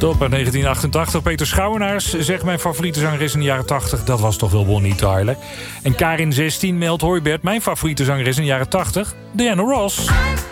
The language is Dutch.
Top uit 1988. Peter Schouwenaars zegt mijn favoriete zangeres in de jaren 80. Dat was toch wel Bonnie Tyler. En Karin 16 meldt: hoi Bert, mijn favoriete zangeres in de jaren 80. Diana Ross.